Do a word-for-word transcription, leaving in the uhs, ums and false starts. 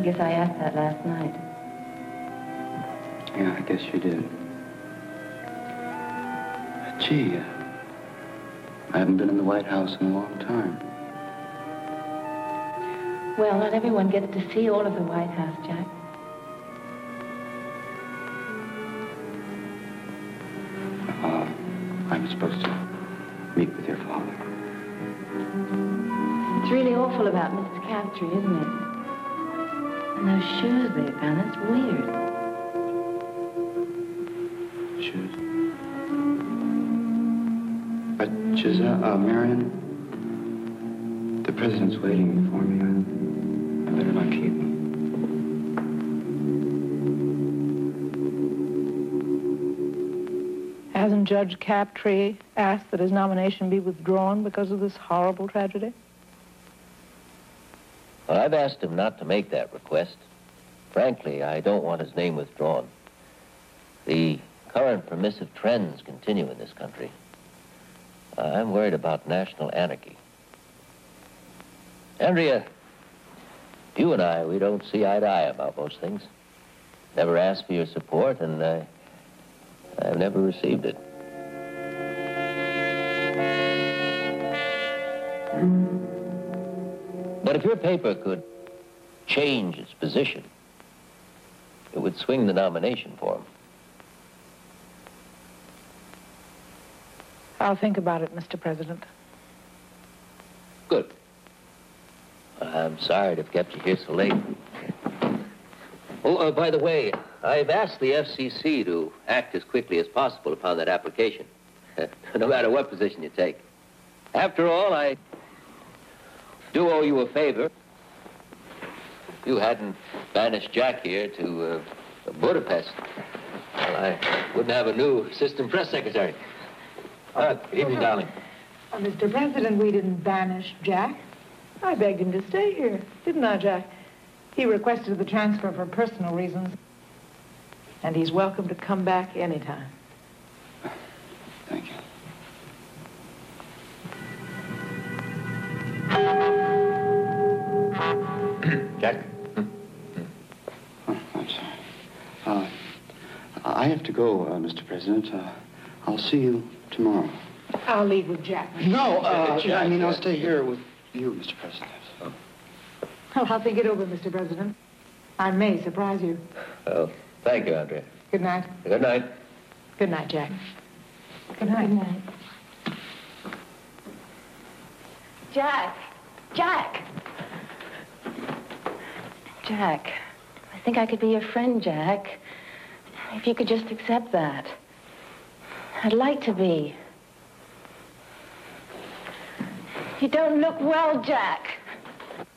guess I asked that last night. Yeah, I guess you did. Gee, uh, I haven't been in the White House in a long time. Well, not everyone gets to see all of the White House, Jack. Uh, I'm supposed to meet with your father. It's really awful about Missus Crabtree, isn't it? And those shoes they found, that's weird. Shoes? But, Giselle, uh, Marion, the president's waiting for me. I, I better not keep him. Hasn't Judge Crabtree asked that his nomination be withdrawn because of this horrible tragedy? Well, I've asked him not to make that request. Frankly, I don't want his name withdrawn. The current permissive trends continue in this country. Uh, I'm worried about national anarchy. Andrea, you and I, we don't see eye to eye about most things. Never asked for your support, and uh, I've never received it. But if your paper could change its position, it would swing the nomination for him. I'll think about it, Mister President. Good. I'm sorry to have kept you here so late. Oh, uh, by the way, I've asked the F C C to act as quickly as possible upon that application, no matter what position you take. After all, I do owe you a favor. If you hadn't banished Jack here to uh, Budapest, well, I wouldn't have a new assistant press secretary. Uh, good evening, darling. Uh, Mister President, we didn't banish Jack. I begged him to stay here, didn't I, Jack? He requested the transfer for personal reasons, and he's welcome to come back anytime. Thank you. Jack? Oh, I'm sorry. Uh, I have to go, uh, Mister President. Uh, I'll see you tomorrow. I'll leave with Jack. No, uh, Jack, I mean, I'll uh, stay here with you, Mister President. Oh. Well, I'll think it over, Mister President. I may surprise you. Well, thank you, Andrea. Good night. Good night. Good night, Jack. Good night. Good night. Jack! Jack! Jack, I think I could be your friend, Jack. If you could just accept that. I'd like to be. You don't look well, Jack.